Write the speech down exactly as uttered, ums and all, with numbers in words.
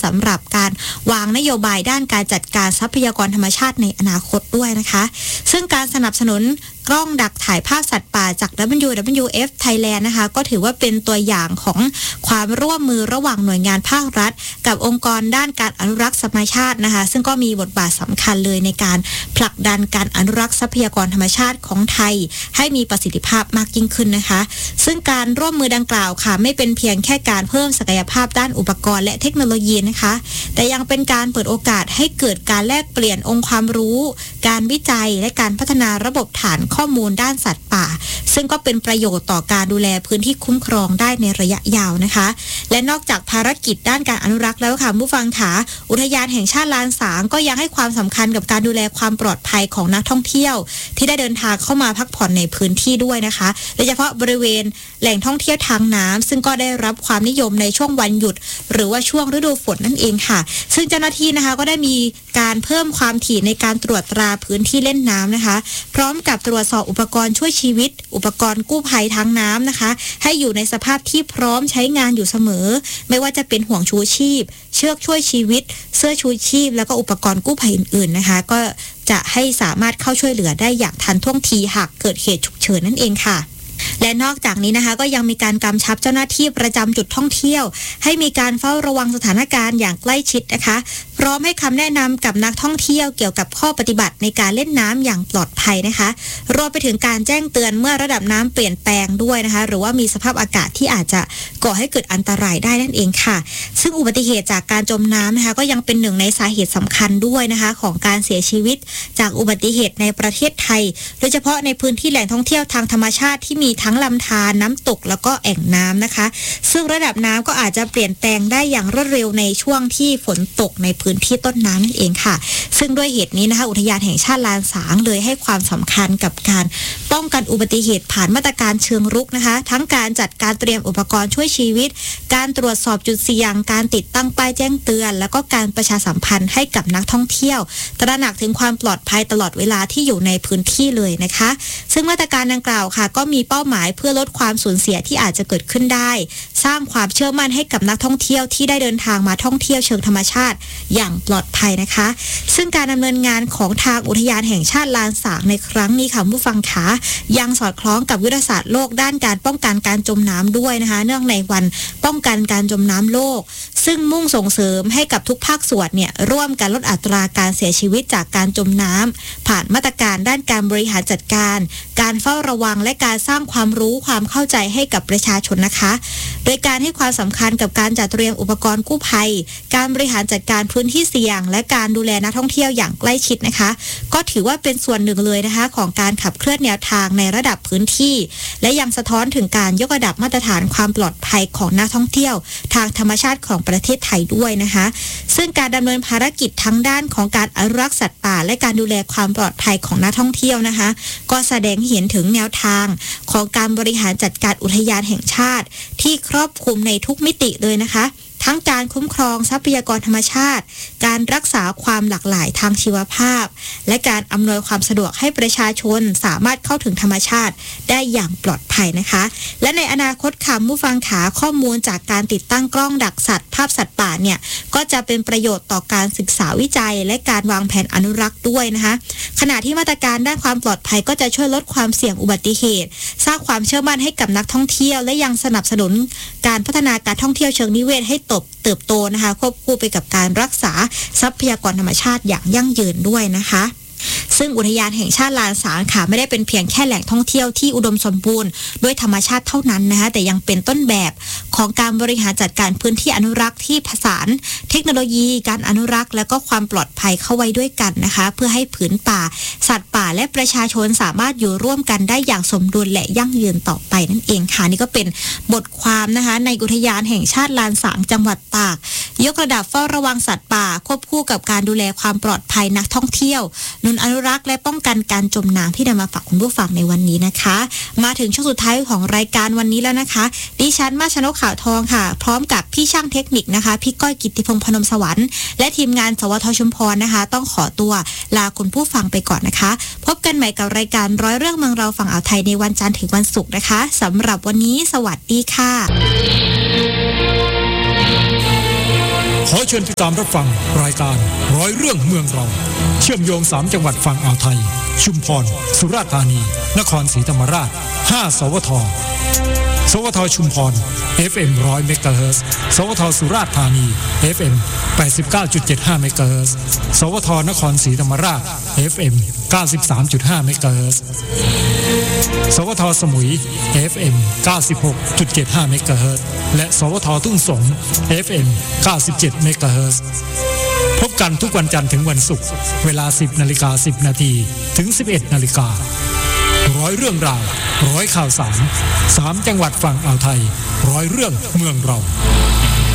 สำหรับการวางนโยบายด้านการจัดการทรัพยากรธรรมชาติในอนาคตด้วยนะคะซึ่งการสนับสนุนกล้องดักถ่ายภาพสัตว์ป่าจาก ดับเบิลยู ดับเบิลยู เอฟ Thailand นะคะก็ถือว่าเป็นตัวอย่างของความร่วมมือระหว่างหน่วยงานภาครัฐกับองค์กรด้านการอนุรักษ์ธรรมชาตินะคะซึ่งก็มีบทบาทสำคัญเลยในการผลักดันการอนุรักษ์ทรัพยากรธรรมชาติของไทยให้มีประสิทธิภาพมากยิ่งขึ้นนะคะซึ่งการร่วมมือดังกล่าวค่ะไม่เป็นเพียงแค่การเพิ่มศักยภาพด้านอุปกรณ์และเทคโนโลยีนะคะแต่ยังเป็นการเปิดโอกาสให้เกิดการแลกเปลี่ยนองค์ความรู้การวิจัยและการพัฒนาระบบฐานข้อมูลด้านสัตว์ป่าซึ่งก็เป็นประโยชน์ต่อการดูแลพื้นที่คุ้มครองได้ในระยะยาวนะคะและนอกจากภารกิจด้านการอนุรักษ์แล้วค่ะผู้ฟังค่ะอุทยานแห่งชาติลานสางก็ยังให้ความสำคัญกับการดูแลความปลอดภัยของนักท่องเที่ยวที่ได้เดินทางเข้ามาพักผ่อนในพื้นที่ด้วยนะคะโดยเฉพาะบริเวณแหล่งท่องเที่ยวทางน้ำซึ่งก็ได้รับความนิยมในช่วงวันหยุดหรือว่าช่วงฤดูฝนนั่นเองค่ะซึ่งเจ้าหน้าที่นะคะก็ได้มีการเพิ่มความถี่ในการตรวจตราพื้นที่เล่นน้ำนะคะพร้อมกับตรวจสอบอุปกรณ์ช่วยชีวิตอุปกรณ์กู้ภัยทางน้ำนะคะให้อยู่ในสภาพที่พร้อมใช้งานอยู่เสมอไม่ว่าจะเป็นห่วงชูชีพเชือกช่วยชีวิตเสื้อชูชีพแล้วก็อุปกรณ์กู้ภัยอื่นๆนะคะก็จะให้สามารถเข้าช่วยเหลือได้อย่างทันท่วงทีหากเกิดเหตุฉุกเฉินนั่นเองค่ะและนอกจากนี้นะคะก็ยังมีการกำชับเจ้าหน้าที่ประจำจุดท่องเที่ยวให้มีการเฝ้าระวังสถานการณ์อย่างใกล้ชิดนะคะพร้อมให้คำแนะนำกับนักท่องเที่ยวเกี่ยวกับข้อปฏิบัติในการเล่นน้ำอย่างปลอดภัยนะคะรวมไปถึงการแจ้งเตือนเมื่อระดับน้ำเปลี่ยนแปลงด้วยนะคะหรือว่ามีสภาพอากาศที่อาจจะก่อให้เกิดอันตรายได้นั่นเองค่ะซึ่งอุบัติเหตุจากการจมน้ำนะคะก็ยังเป็นหนึ่งในสาเหตุสำคัญด้วยนะคะของการเสียชีวิตจากอุบัติเหตุในประเทศไทยโดยเฉพาะในพื้นที่แหล่งท่องเที่ยวทางธรรมชาติที่มีทั้งลำธารน้ำตกแล้วก็แอ่งน้ำนะคะซึ่งระดับน้ำก็อาจจะเปลี่ยนแปลงได้อย่างรวดเร็วในช่วงที่ฝนตกในพื้นที่ต้นน้ำนั่นเองค่ะซึ่งด้วยเหตุนี้นะคะอุทยานแห่งชาติลานสางเลยให้ความสำคัญกับการป้องกันอุบัติเหตุผ่านมาตรการเชิงรุกนะคะทั้งการจัดการเตรียมอุปกรณ์ช่วยชีวิตการตรวจสอบจุดเสี่ยงการติดตั้งป้ายแจ้งเตือนแล้วก็การประชาสัมพันธ์ให้กับนักท่องเที่ยวตระหนักถึงความปลอดภัยตลอดเวลาที่อยู่ในพื้นที่เลยนะคะซึ่งมาตรการดังกล่าวค่ะก็มีเป้าหมายเพื่อลดความสูญเสียที่อาจจะเกิดขึ้นได้สร้างความเชื่อมั่นให้กับนักท่องเที่ยวที่ได้เดินทางมาท่องเที่ยวเชิงธรรมชาติอย่างปลอดภัยนะคะซึ่งการดำเนินงานของทางอุทยานแห่งชาติลานสางในครั้งนี้ค่ะผู้ฟังคะยังสอดคล้องกับยุทธศาสตร์โลกด้านการป้องกันการจมน้ำด้วยนะคะเนื่องในวันป้องกันการจมน้ำโลกซึ่งมุ่งส่งเสริมให้กับทุกภาคส่วนเนี่ยร่วมกันลดอัตราการเสียชีวิตจากการจมน้ำผ่านมาตรการด้านการบริหารจัดการการเฝ้าระวังและการสร้างความรู้ความเข้าใจให้กับประชาชนนะคะโดยการให้ความสำคัญกับการจัดเตรียมอุปกรณ์กู้ภัยการบริหารจัดการพื้นที่เสี่ยงและการดูแลนักท่องเที่ยวอย่างใกล้ชิดนะคะก็ถือว่าเป็นส่วนหนึ่งเลยนะคะของการขับเคลื่อนแนวทางในระดับพื้นที่และยังสะท้อนถึงการยกระดับมาตรฐานความปลอดภัยของนักท่องเที่ยวทางธรรมชาติของประเทศไทยด้วยนะคะซึ่งการดำเนินภารกิจทั้งด้านของการอนุรักษ์สัตว์ป่าและการดูแลความปลอดภัยของนักท่องเที่ยวนะคะก็แสดงเห็นถึงแนวทางของการบริหารจัดการอุทยานแห่งชาติที่ครอบคลุมในทุกมิติเลยนะคะทั้งการคุ้มครองทรัพยากรธรรมชาติการรักษาความหลากหลายทางชีวภาพและการอำนวยความสะดวกให้ประชาชนสามารถเข้าถึงธรรมชาติได้อย่างปลอดภัยนะคะและในอนาคตค่ะผู้ฟังขาข้อมูลจากการติดตั้งกล้องดักสัตว์ภาพสัตว์ป่าเนี่ยก็จะเป็นประโยชน์ต่อการศึกษาวิจัยและการวางแผนอนุรักษ์ด้วยนะคะขณะที่มาตรการด้านความปลอดภัยก็จะช่วยลดความเสี่ยงอุบัติเหตุสร้างความเชื่อมั่นให้กับนักท่องเที่ยวและยังสนับสนุนการพัฒนาการท่องเที่ยวเชิงนิเวศให้เติบโตนะคะควบคู่ไปกับการรักษาทรัพยากรธรรมชาติอย่างยั่งยืนด้วยนะคะซึ่งอุทยานแห่งชาติลานสางค่ะไม่ได้เป็นเพียงแค่แหล่งท่องเที่ยวที่อุดมสมบูรณ์ด้วยธรรมชาติเท่านั้นนะคะแต่ยังเป็นต้นแบบของการบริหารจัดการพื้นที่อนุรักษ์ที่ผสานเทคโนโลยีการอนุรักษ์และก็ความปลอดภัยเข้าไว้ด้วยกันนะคะเพื่อให้ผืนป่าสัตว์ป่าและประชาชนสามารถอยู่ร่วมกันได้อย่างสมดุลและยั่งยืนต่อไปนั่นเองค่ะนี่ก็เป็นบทความนะคะในอุทยานแห่งชาติลานสางจังหวัดตากยกระดับเฝ้าระวังสัตว์ป่าควบคู่กับการดูแลความปลอดภัยนักท่องเที่ยวนุนอนุรักษ์และป้องกันการจมน้ำที่นำมาฝากคุณผู้ฟังในวันนี้นะคะมาถึงช่วงสุดท้ายของรายการวันนี้แล้วนะคะดิฉันมาชนกขาวทองค่ะพร้อมกับพี่ช่างเทคนิคนะคะพี่ก้อยกิตติพงษ์พนมสวรรค์และทีมงานสวทชุมพรนะคะต้องขอตัวลาคุณผู้ฟังไปก่อนนะคะพบกันใหม่กับรายการร้อยเรื่องเมืองเราฝั่งอ่าวไทยในวันจันทร์ถึงวันศุกร์นะคะสำหรับวันนี้สวัสดีค่ะพอเชิญติดตามรับฟังรายการร้อยเรื่องเมืองเราเชื่อมโยงสามจังหวัดฝั่งอ่าวไทยชุมพรสุราษฎร์ธานีนครศรีธรรมราชห้าสวทสวทชุมพร เอฟ เอ็ม หนึ่งร้อย เมกะเฮิรตซ์สวทสุราษฎร์ธานี เอฟ เอ็ม แปดสิบเก้าจุดเจ็ดห้า เมกะเฮิรตซ์สวทนครศรีธรรมราช เอฟ เอ็ม เก้าสิบสามจุดห้า เมกะเฮิรตซ์สวทสมุย เอฟ เอ็ม เก้าสิบหกจุดเจ็ดห้า เมกะเฮิรตซ์และสวททุ่งสง เอฟ เอ็ม เก้าสิบเจ็ด เมกะเฮิรตซ์พบกันทุกวันจันทร์ถึงวันศุกร์เวลา สิบนาฬิกาสิบนาทีถึง สิบเอ็ดนาฬิการ้อยเรื่องราวร้อยข่าวสารสามจังหวัดฝั่งอ่าวไทยร้อยเรื่องเมืองเรา